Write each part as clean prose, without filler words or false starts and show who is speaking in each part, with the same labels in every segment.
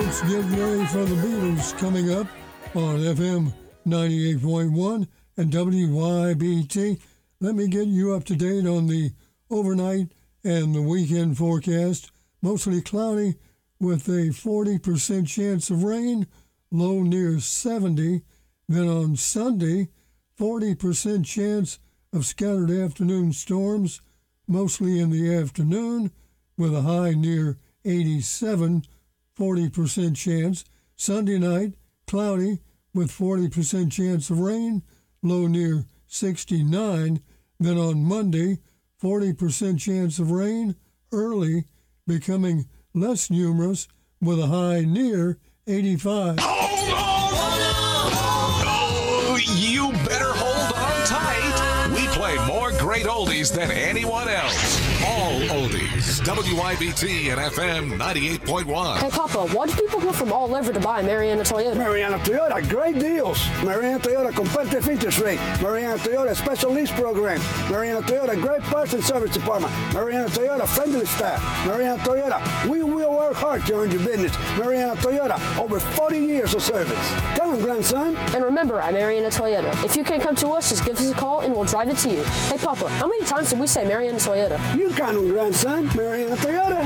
Speaker 1: Let's get ready for the Beatles coming up on FM 98.1 and WYBT. Let me get you up to date on the overnight and the weekend forecast. Mostly cloudy with a 40% chance of rain, low near 70. Then on Sunday, 40% chance of scattered afternoon storms, mostly in the afternoon, with a high near 87, 40% chance. Sunday night, cloudy with 40% chance of rain, low near 69. Then on Monday, 40% chance of rain, early, becoming less numerous, with a high near 85.
Speaker 2: Hold on! Oh, you better hold on tight. We play more great oldies than anyone else. All oldies. WYBT and FM 98.1.
Speaker 3: Hey, Papa, why do people go from all over to buy Mariana Toyota?
Speaker 4: Mariana Toyota, great deals. Mariana Toyota, competitive interest rate. Mariana Toyota, special lease program. Mariana Toyota, great parts and service department. Mariana Toyota, friendly staff. Mariana Toyota, we will work hard to earn your business. Mariana Toyota, over 40 years of service. Come on, grandson.
Speaker 3: And remember, at Mariana Toyota, if you can't come to us, just give us a call and we'll drive it to you. Hey, Papa, how many times did we say Mariana Toyota?
Speaker 4: You count on, grandson. Mariana Toyota.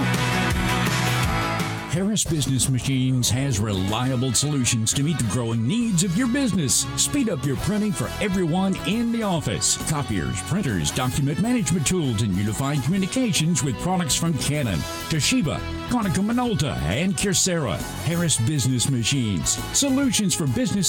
Speaker 5: Harris Business Machines has reliable solutions to meet the growing needs of your business. Speed up your printing for everyone in the office. Copiers, printers, document management tools, and unified communications with products from Canon, Toshiba, Konica Minolta, and Kyocera. Harris Business Machines. Solutions for business